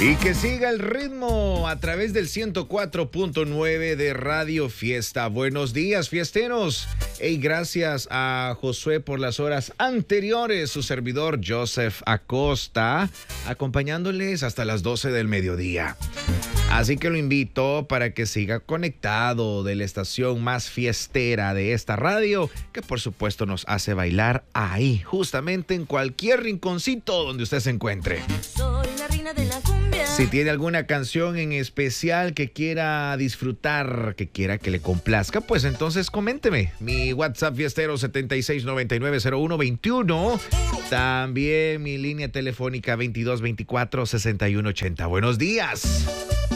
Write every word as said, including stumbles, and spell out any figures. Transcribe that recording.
Y que siga el ritmo a través del ciento cuatro punto nueve de Radio Fiesta. Buenos días, fiesteros. Y gracias a Josué por las horas anteriores, su servidor Joseph Acosta, acompañándoles hasta las doce del mediodía. Así que lo invito para que siga conectado de la estación más fiestera de esta radio, que por supuesto nos hace bailar ahí, justamente en cualquier rinconcito donde usted se encuentre. Soy la reina de la cumbia. Si tiene alguna canción en especial que quiera disfrutar, que quiera que le complazca, pues entonces coménteme. Mi WhatsApp fiestero setenta y seis noventa y nueve cero uno veintiuno. También mi línea telefónica veintidós veinticuatro sesenta y uno ochenta. Buenos días.